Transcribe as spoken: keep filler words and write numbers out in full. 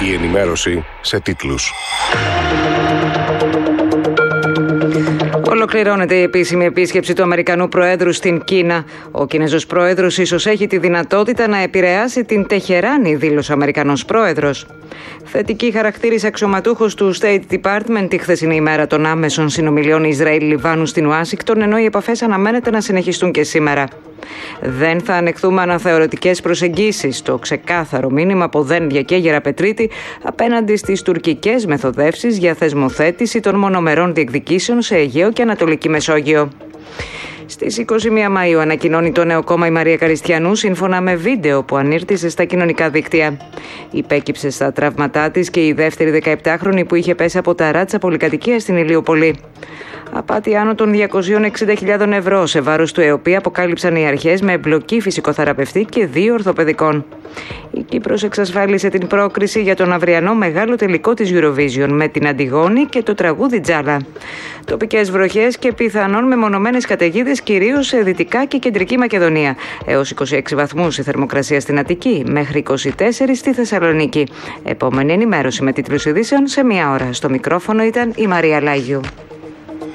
Η ενημέρωση σε τίτλους. Ολοκληρώνεται η επίσημη επίσκεψη του Αμερικανού Προέδρου στην Κίνα. Ο Κινέζος Πρόεδρος ίσως έχει τη δυνατότητα να επηρεάσει την Τεχεράνη, δήλωσε ο Αμερικανός Πρόεδρος. Θετική χαρακτήρισε αξιωματούχος του State Department τη χθεσινή ημέρα των άμεσων συνομιλιών Ισραήλ-Λιβάνου στην Ουάσιγκτον, ενώ οι επαφές αναμένεται να συνεχιστούν και σήμερα. Δεν θα ανεχθούμε αναθεωρητικές προσεγγίσεις, το ξεκάθαρο μήνυμα από Δεν Διακέγερα Πετρίτη απέναντι στις τουρκικές μεθοδεύσεις για θεσμοθέτηση των μονομερών διεκδικήσεων σε Αιγαίο και Ανατολική Μεσόγειο. Στις είκοσι μία Μαΐου ανακοινώνει το νέο κόμμα η Μαρία Καριστιανού σύμφωνα με βίντεο που ανήρτησε στα κοινωνικά δίκτυα. Υπέκυψε στα τραύματά της και η δεύτερη δεκαεπτάχρονη που είχε πέσει από τα ράτσα πολυκατοικία στην Ηλιούπολη. Απάτη άνω των διακόσιες εξήντα χιλιάδες ευρώ σε βάρος του ΕΟΠΗ αποκάλυψαν οι αρχές με εμπλοκή φυσικοθεραπευτή και δύο ορθοπαιδικών. Η Κύπρος εξασφάλισε την πρόκριση για τον αυριανό μεγάλο τελικό της Eurovision με την Αντιγόνη και το τραγούδι Τζάλα. Τοπικές βροχές και πιθανόν μεμονωμένες καταιγίδες κυρίως σε Δυτικά και Κεντρική Μακεδονία. Έως είκοσι έξι βαθμούς η θερμοκρασία στην Αττική, μέχρι είκοσι τέσσερα στη Θεσσαλονίκη. Επόμενη ενημέρωση με τίτλους ειδήσεων σε μία ώρα. Στο μικρόφωνο ήταν η Μαρία Λάγιου.